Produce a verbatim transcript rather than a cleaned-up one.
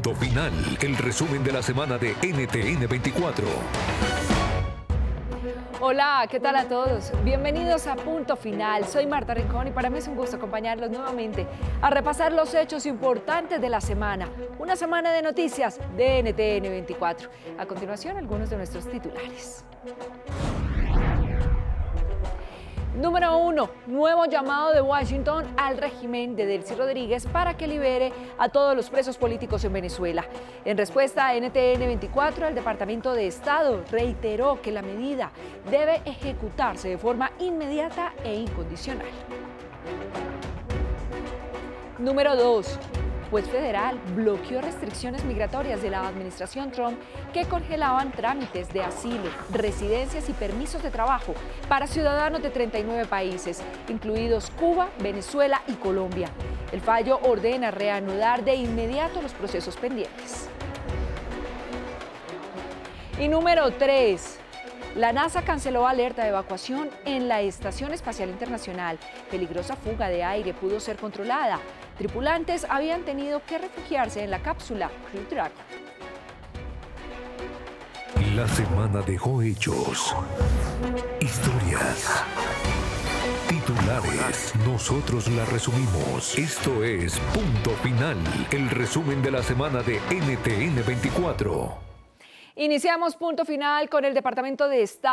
Punto Final, el resumen de la semana de N T N veinticuatro. Hola, ¿qué tal a todos? Bienvenidos a Punto Final. Soy Marta Rincón y para mí es un gusto acompañarlos nuevamente a repasar los hechos importantes de la semana. Una semana de noticias de N T N veinticuatro. A continuación, algunos de nuestros titulares. Número uno, nuevo llamado de Washington al régimen de Delcy Rodríguez para que libere a todos los presos políticos en Venezuela. En respuesta a N T N veinticuatro, el Departamento de Estado reiteró que la medida debe ejecutarse de forma inmediata e incondicional. Número dos. Juez federal bloqueó restricciones migratorias de la administración Trump que congelaban trámites de asilo, residencias y permisos de trabajo para ciudadanos de treinta y nueve países, incluidos Cuba, Venezuela y Colombia. El fallo ordena reanudar de inmediato los procesos pendientes. Y número tres. La NASA canceló alerta de evacuación en la Estación Espacial Internacional. Peligrosa fuga de aire pudo ser controlada. Tripulantes habían tenido que refugiarse en la cápsula Crew Dragon. La semana dejó hechos, historias, titulares. Nosotros la resumimos. Esto es Punto Final, el resumen de la semana de N T N veinticuatro. Iniciamos Punto Final con el Departamento de Estado.